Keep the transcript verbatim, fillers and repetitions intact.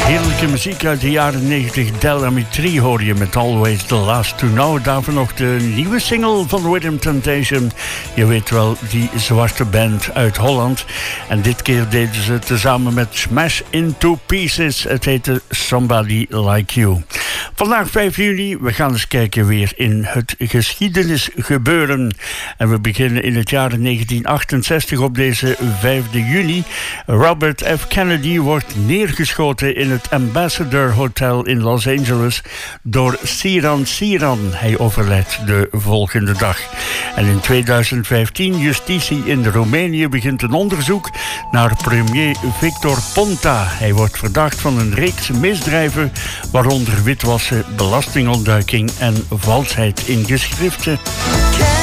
Heerlijke muziek uit de jaren negentig. Del Amitri hoor je met Always the Last to Know. Daarvoor nog de nieuwe single van Rhythm Temptation. Je weet wel, die zwarte band uit Holland. En dit keer deden ze tezamen met Smash Into Pieces. Het heette Somebody Like You. Vandaag vijf juni, we gaan eens kijken weer in het geschiedenisgebeuren. En we beginnen in het jaar negentien achtenzestig op deze vijfde juni. Robert F. Kennedy wordt neergeschoten in het Ambassador Hotel in Los Angeles door Siran Siran. Hij overlijdt de volgende dag. En in tweeduizend vijftien, justitie in Roemenië begint een onderzoek naar premier Victor Ponta. Hij wordt verdacht van een reeks misdrijven, waaronder witwassen, belastingontduiking en valsheid in geschriften.